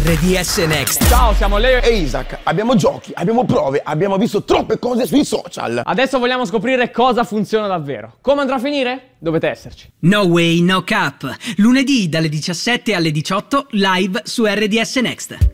RDS Next. Ciao, siamo Leo e Isaac. Abbiamo giochi, abbiamo prove, abbiamo visto troppe cose sui social. Adesso vogliamo scoprire cosa funziona davvero. Come andrà a finire? Dovete esserci. No Way, No Cap. Lunedì dalle 17 alle 18 live su RDS Next.